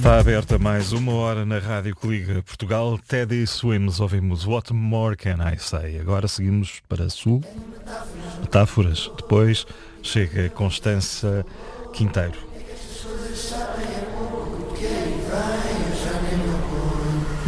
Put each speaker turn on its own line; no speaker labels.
Está aberta mais uma hora na Rádio que Liga Portugal. Teddy Swims, ouvimos What More Can I Say? Agora seguimos para Sul. Metáforas. Depois chega Constança Quinteiro.